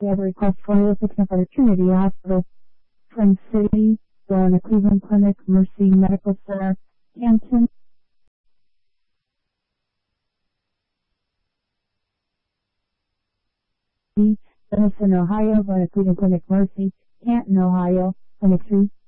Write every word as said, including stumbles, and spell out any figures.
We have a request for you picking up at Trinity Hospital, Twin City, Donna Cleveland Clinic, Mercy Medical Center, Canton. Denison, Ohio, Donna Cleveland Clinic, Mercy, Canton, Ohio, Clinic three.